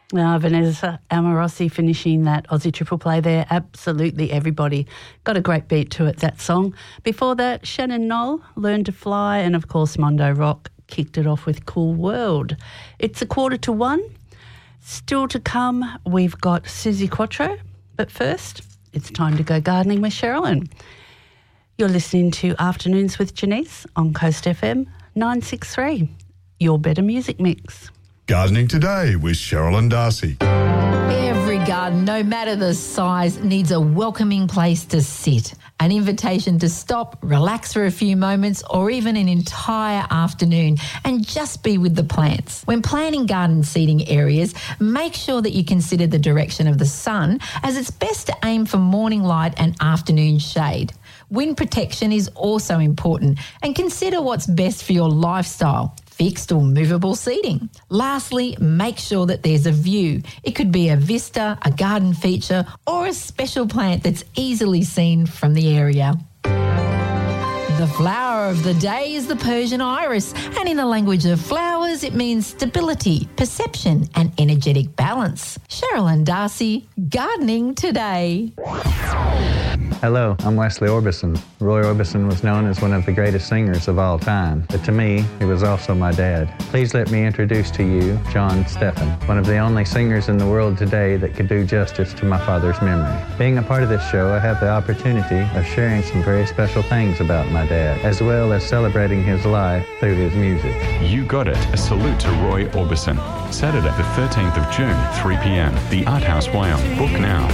Vanessa Amorosi finishing that Aussie triple play there. Absolutely everybody. Got a great beat to it, that song. Before that, Shannon Knoll, Learn to Fly, and of course Mondo Rock kicked it off with Cool World. It's 1:45. Still to come, we've got Susie Quattro. But first, it's time to go gardening with Sherilyn. You're listening to Afternoons with Janice on Coast FM 963, your better music mix. Gardening Today with Sherilyn Darcy. Every garden, no matter the size, needs a welcoming place to sit, an invitation to stop, relax for a few moments, or even an entire afternoon and just be with the plants. When planning garden seating areas, make sure that you consider the direction of the sun, as it's best to aim for morning light and afternoon shade. Wind protection is also important, and consider what's best for your lifestyle. Fixed or movable seating. Lastly, make sure that there's a view. It could be a vista, a garden feature, or a special plant that's easily seen from the area. The flower of the day is the Persian iris, and in the language of flowers, it means stability, perception, and energetic balance. Sherilyn Darcy, Gardening Today. Hello, I'm Wesley Orbison. Roy Orbison was known as one of the greatest singers of all time, but to me, he was also my dad. Please let me introduce to you John Steffen, one of the only singers in the world today that could do justice to my father's memory. Being a part of this show, I have the opportunity of sharing some very special things about my dad, as well as celebrating his life through his music. You got it. A salute to Roy Orbison. Saturday, the 13th of June, 3 p.m. The Art House, Wyong. Book now.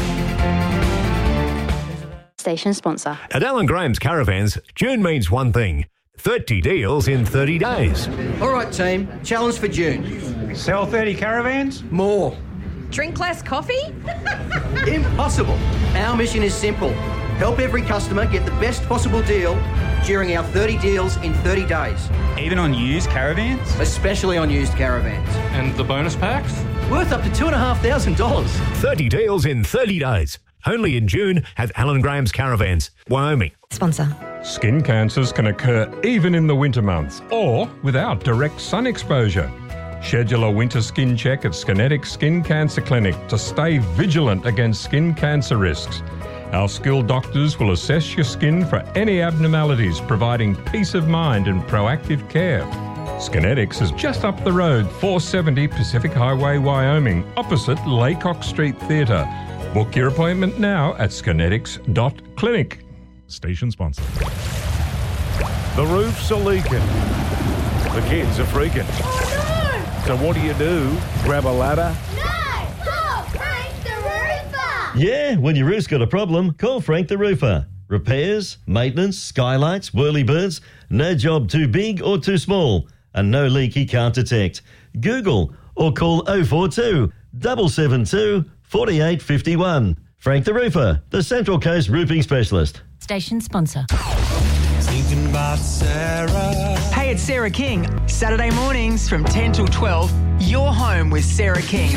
Station sponsor. At Alan Graham's Caravans, June means one thing: 30 deals in 30 days. All right, team. Challenge for June. Sell 30 caravans? More. Drink less coffee? Impossible. Our mission is simple. Help every customer get the best possible deal during our 30 deals in 30 days. Even on used caravans? Especially on used caravans. And the bonus packs? Worth up to $2,500. 30 deals in 30 days. Only in June at Alan Graham's Caravans, Wyoming. Sponsor. Skin cancers can occur even in the winter months or without direct sun exposure. Schedule a winter skin check at Skinetics Skin Cancer Clinic to stay vigilant against skin cancer risks. Our skilled doctors will assess your skin for any abnormalities, providing peace of mind and proactive care. Skinetics is just up the road, 470 Pacific Highway, Wyoming, opposite Laycock Street Theatre. Book your appointment now at skinetics.clinic. Station sponsor. The roofs are leaking. The kids are freaking. Oh, no! So what do? Grab a ladder? No! Call Frank the Roofer! Yeah, when your roof's got a problem, call Frank the Roofer. Repairs, maintenance, skylights, whirlybirds, no job too big or too small, and no leak he can't detect. Google or call 042 772 4851. Frank the Roofer, the Central Coast roofing specialist. Station sponsor. Thinking about Sarah. Hey, it's Sarah King. Saturday mornings from 10 till 12, you're home with Sarah King.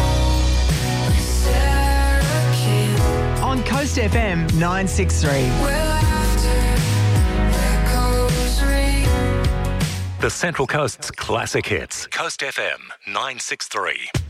On Coast FM 963. The Central Coast's classic hits. Coast FM 963.